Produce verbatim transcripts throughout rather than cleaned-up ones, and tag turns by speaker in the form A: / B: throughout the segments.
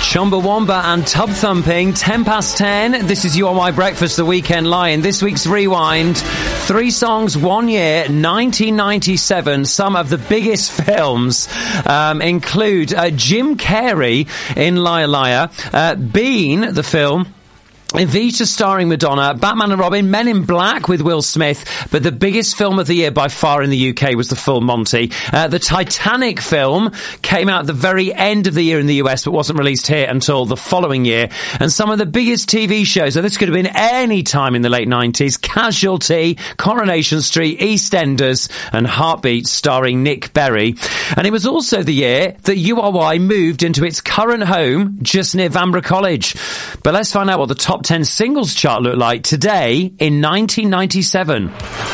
A: Chumbawamba and Tub Thumping, ten past ten. This is U R Y Breakfast, the Weekend Lion. This week's Rewind, three songs, one year, nineteen ninety-seven. Some of the biggest films um, include uh, Jim Carrey in Liar Liar, uh, Bean, the film, Evita starring Madonna, Batman and Robin, Men in Black with Will Smith, but the biggest film of the year by far in the U K was The Full Monty. Uh, the Titanic film came out at the very end of the year in the U S, but wasn't released here until the following year. And some of the biggest T V shows, so this could have been any time in the late nineties, Casualty, Coronation Street, EastEnders, and Heartbeat starring Nick Berry. And it was also the year that U R Y moved into its current home just near Vanbrugh College. But let's find out what the top ten singles chart looked like today in nineteen ninety-seven.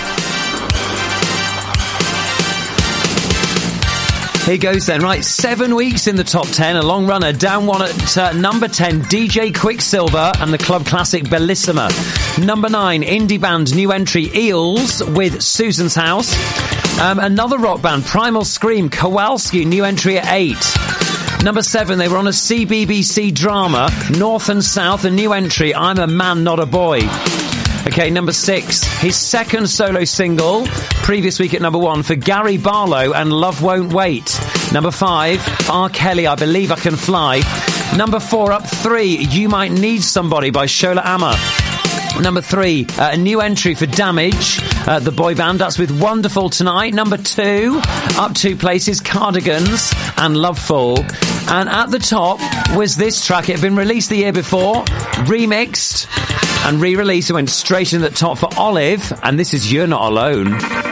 A: Here goes then. Right, seven weeks in the top ten, a long runner. Down one at uh, number ten, D J Quicksilver and the club classic Bellissima. Number nine, indie band new entry Eels with Susan's House. Um, another rock band, Primal Scream, Kowalski, new entry at eight. Number seven, they were on a C B B C drama, North and South, a new entry, I'm a Man, Not a Boy. Okay, number six, his second solo single, previous week at number one, for Gary Barlow and Love Won't Wait. Number five, R. Kelly, I Believe I Can Fly. Number four, up three, You Might Need Somebody by Shola Ama. Number three, uh, a new entry for Damage, uh, the boy band, that's with Wonderful Tonight. Number two, up two places, Cardigans and Loveful. And at the top was this track. It had been released the year before, remixed and re-released. It went straight in the top for Olive, and this is You're Not Alone.